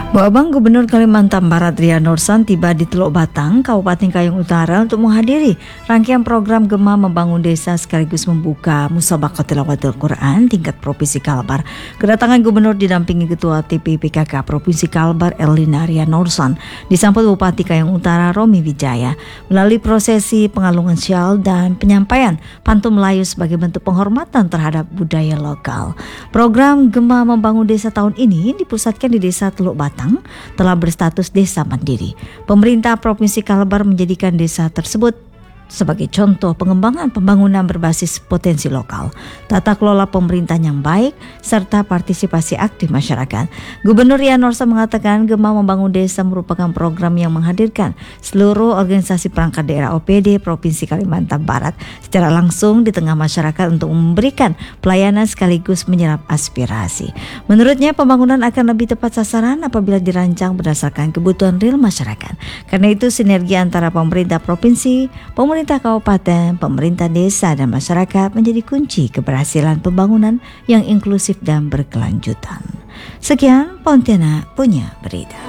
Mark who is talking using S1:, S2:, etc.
S1: Babang Gubernur Kalimantan Barat Ria Nursan tiba di Teluk Batang, Kabupaten Kayong Utara untuk menghadiri rangkaian program Gema Membangun Desa sekaligus membuka Musabaqah Tilawatil Quran tingkat Provinsi Kalbar. Kedatangan Gubernur didampingi Ketua TPPKK Provinsi Kalbar Erlina Ria Nursan disambut Bupati Kayong Utara Romi Wijaya melalui prosesi pengalungan syal dan penyampaian pantun Melayu sebagai bentuk penghormatan terhadap budaya lokal. Program Gema Membangun Desa tahun ini dipusatkan di Desa Teluk Batang telah berstatus desa mandiri. Pemerintah Provinsi Kalbar menjadikan desa tersebut sebagai contoh pengembangan pembangunan berbasis potensi lokal, tata kelola pemerintahan yang baik, serta partisipasi aktif masyarakat. Gubernur Ria Nursan mengatakan Gema Membangun Desa merupakan program yang menghadirkan seluruh organisasi perangkat daerah OPD Provinsi Kalimantan Barat secara langsung di tengah masyarakat untuk memberikan pelayanan sekaligus menyerap aspirasi. Menurutnya pembangunan akan lebih tepat sasaran apabila dirancang berdasarkan kebutuhan real masyarakat. Karena itu sinergi antara pemerintah provinsi, pemerintah kabupaten, pemerintah desa dan masyarakat menjadi kunci keberhasilan pembangunan yang inklusif dan berkelanjutan. Sekian Pontianak punya berita.